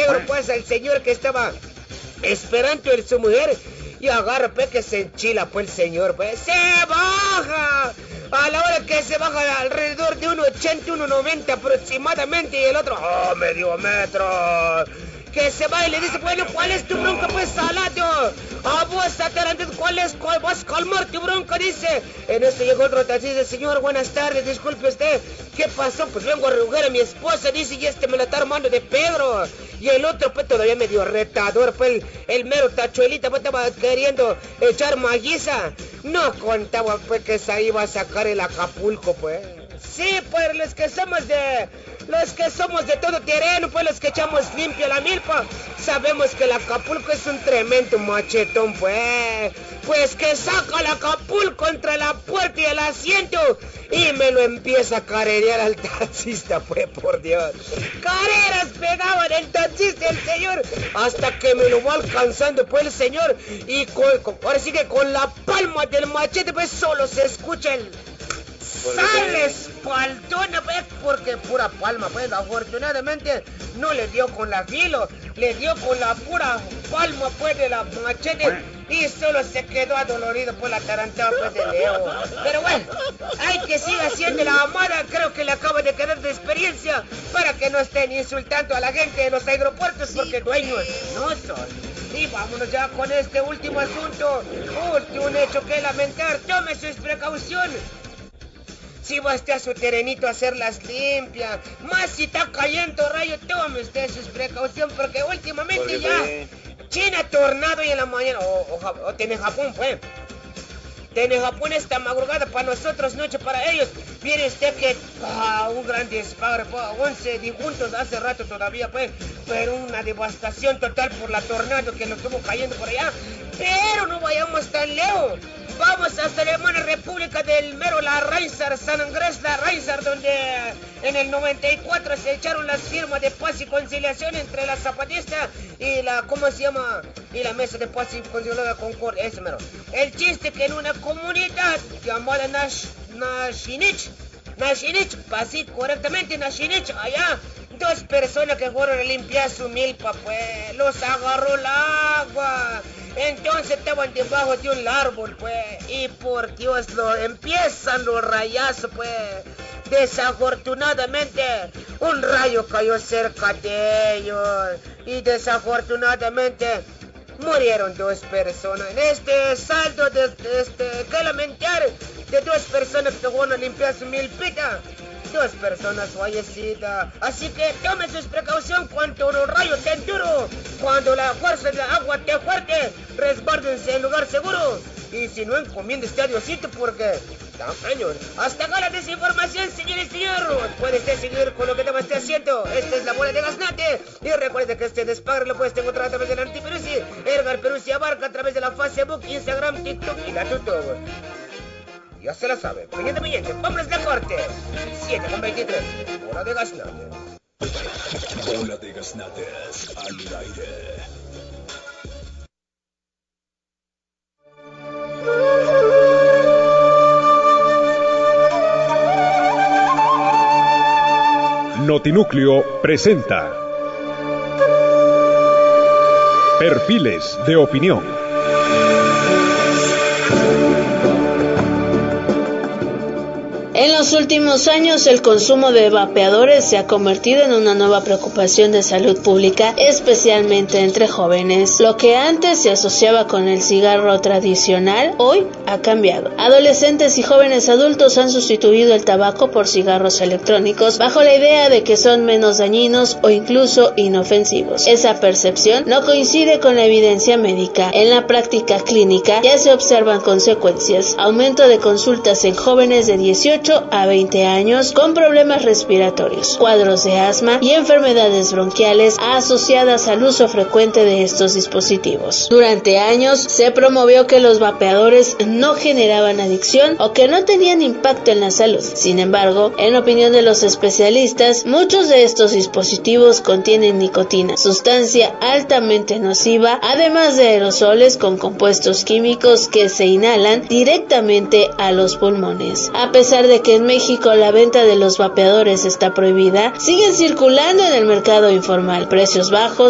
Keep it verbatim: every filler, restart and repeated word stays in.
pues el señor que estaba esperando a su mujer y agarra pues que se enchila pues el señor pues se baja a la hora que se baja alrededor de uno ochenta, uno noventa aproximadamente y el otro oh medio metro que se va y le dice, bueno, ¿cuál es tu bronca, pues, salado? A vos, Satarante, ¿cuál es? ¿Cuál vas a calmar tu bronca? Dice. En esto llegó otro taxista, dice, señor, buenas tardes, disculpe usted. ¿Qué pasó? Pues vengo a recoger a mi esposa, dice, y este me la está armando de Pedro. Y el otro, pues, todavía medio retador, pues, el, el mero tachuelita, pues, estaba queriendo echar maguiza. No contaba, pues, que se iba a sacar el Acapulco, pues. Sí, pues, los que somos de... Los que somos de todo terreno, pues los que echamos limpio la milpa, sabemos que el Acapulco es un tremendo machetón, pues. Pues que saca el Acapulco entre la puerta y el asiento y me lo empieza a carerear al taxista, pues, por Dios. Carreras pegaban el taxista, el señor, hasta que me lo va alcanzando, pues, el señor. Y con, con, ahora sí que con la palma del machete, pues, solo se escucha el... ¡Sales, paltona, pues! Porque pura palma, pues, afortunadamente no le dio con la filo, le dio con la pura palma, pues, de la machete y solo se quedó adolorido por la tarantada, pues, de Leo. Pero bueno, hay que siga haciendo la amada, creo que le acaba de quedar de experiencia para que no estén insultando a la gente de los aeropuertos porque dueños no son. Y vámonos ya con este último asunto, último hecho que lamentar, tome sus precauciones. Si va usted a su terrenito a hacerlas limpias, más si está cayendo rayo, tome usted sus precauciones, porque últimamente porque ya ve. China tornado y en la mañana, o, o, o tiene Japón, pues. Tiene Japón esta madrugada para nosotros, noche para ellos. Mire usted que ah, un gran disparo, pues, once difuntos hace rato todavía, pues, pero una devastación total por la tornado que nos estuvo cayendo por allá. Pero no vayamos tan lejos. Vamos hasta la hermana República del Mero, la Raizar, San Andrés, la Raizar, donde en el noventa y cuatro se echaron las firmas de paz y conciliación entre la zapatista y la, ¿cómo se llama? Y la mesa de paz y conciliación de Concordia, ese mero. El chiste que en una comunidad llamada Nash, Nashinich, Nashinich, así correctamente, Nashinich, allá, dos personas que fueron a limpiar su milpa, pues, los agarró el agua. Entonces estaban debajo de un árbol, pues, y por Dios, lo empiezan los rayazos, pues. Desafortunadamente, un rayo cayó cerca de ellos, y desafortunadamente murieron dos personas. En este saldo, de, de este, que lamentar, de dos personas que fueron a limpiar su milpita, dos personas fallecidas. Así que tome sus precauciones cuando los rayos te duro, cuando la fuerza del agua te fuerte, resguárdense en lugar seguro. Y si no, encomiende a Diosito porque está cañón. Hasta acá la desinformación, señores y señores. Puede usted seguir con lo que te esté haciendo. Esta es la bola de Gaznate. Y recuerde que este despagar lo puedes encontrar a través del Antiperusi. Edgar Perusi abarca a través de la Facebook, Instagram, TikTok y la YouTube. Ya se la sabe. Pendiente, pendiente. Vámonos de corte. siete con veintitrés. Bola de Gaznate. Bola de Gaznate al aire. Notinúcleo presenta Perfiles de Opinión. En los últimos años, el consumo de vapeadores se ha convertido en una nueva preocupación de salud pública, especialmente entre jóvenes. Lo que antes se asociaba con el cigarro tradicional, hoy ha cambiado. Adolescentes y jóvenes adultos han sustituido el tabaco por cigarros electrónicos bajo la idea de que son menos dañinos o incluso inofensivos. Esa percepción no coincide con la evidencia médica. En la práctica clínica ya se observan consecuencias: aumento de consultas en jóvenes de dieciocho a veinte años con problemas respiratorios, cuadros de asma y enfermedades bronquiales asociadas al uso frecuente de estos dispositivos. Durante años se promovió que los vapeadores no generaban adicción o que no tenían impacto en la salud. Sin embargo, en opinión de los especialistas, muchos de estos dispositivos contienen nicotina, sustancia altamente nociva, además de aerosoles con compuestos químicos que se inhalan directamente a los pulmones. A pesar de que en México la venta de los vapeadores está prohibida, siguen circulando en el mercado informal. Precios bajos